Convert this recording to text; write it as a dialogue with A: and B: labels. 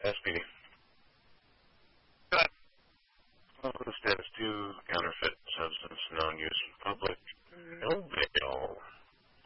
A: SPD.
B: Good.
A: Well, the status 2, counterfeit substance, known use in public.